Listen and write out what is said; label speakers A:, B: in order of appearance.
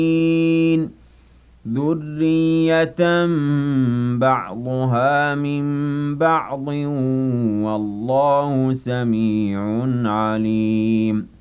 A: ذُرِّيَّةً بَعْضُهَا مِن بَعْضٍ ۗ وَاللَّهُ سَمِيعٌ عَلِيمٌ